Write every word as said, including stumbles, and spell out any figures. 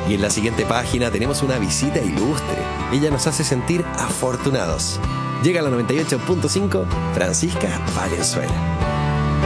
Y en la siguiente página tenemos una visita ilustre. Ella nos hace sentir afortunados. Llega a la noventa y ocho punto cinco Francisca Valenzuela.